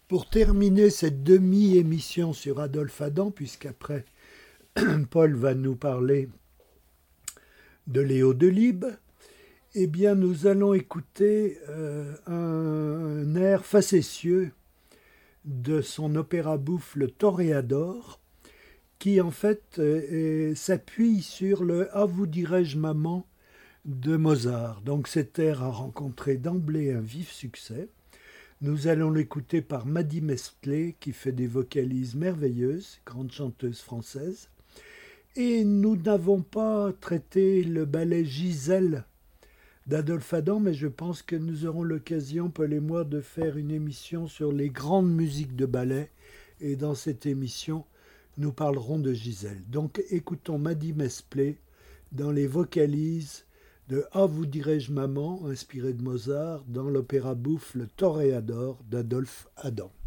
Pour terminer cette demi-émission sur Adolphe Adam, puisqu'après Paul va nous parler de Léo Delibes, eh bien nous allons écouter un air facétieux de son opéra bouffe Le Toréador, qui en fait s'appuie sur le Ah vous dirais-je maman de Mozart. Donc cet air a rencontré d'emblée un vif succès. Nous allons l'écouter par Maddy Mesplé, qui fait des vocalises merveilleuses, grande chanteuse française. Et nous n'avons pas traité le ballet Gisèle d'Adolphe Adam, mais je pense que nous aurons l'occasion, Paul et moi, de faire une émission sur les grandes musiques de ballet. Et dans cette émission, nous parlerons de Gisèle. Donc écoutons Maddy Mesplé dans les vocalises de Ah vous dirais-je maman, inspiré de Mozart, dans l'opéra bouffe Le Toréador d'Adolphe Adam.